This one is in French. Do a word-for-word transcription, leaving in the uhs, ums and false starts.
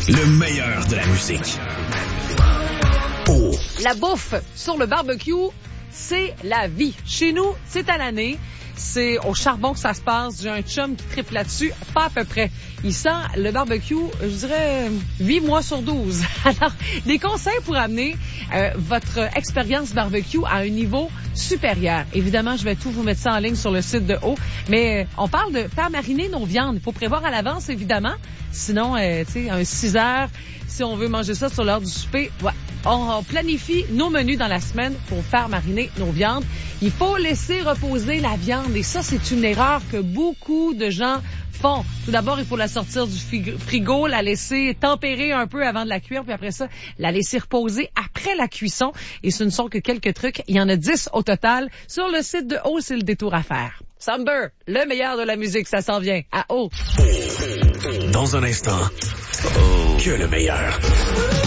Le meilleur de la musique. Oh. La bouffe sur le barbecue, c'est la vie. Chez nous, c'est à l'année. C'est au charbon que ça se passe. J'ai un chum qui triple là-dessus, pas à peu près. Il sent le barbecue, je dirais, huit mois sur douze. Alors, des conseils pour amener euh, votre expérience barbecue à un niveau supérieur. Évidemment, je vais tout vous mettre ça en ligne sur le site de O. Mais euh, on parle de faire mariner nos viandes. Il faut prévoir à l'avance, évidemment. Sinon, euh, tu sais, un six heures, si on veut manger ça sur l'heure du souper, ouais. On planifie nos menus dans la semaine pour faire mariner nos viandes. Il faut laisser reposer la viande et ça, c'est une erreur que beaucoup de gens font. Tout d'abord, il faut la sortir du frigo, la laisser tempérer un peu avant de la cuire, puis après ça, la laisser reposer après la cuisson. Et ce ne sont que quelques trucs. Il y en a dix au total. Sur le site de O, c'est le détour à faire. Summer, le meilleur de la musique, ça s'en vient à O. Dans un instant, que le meilleur.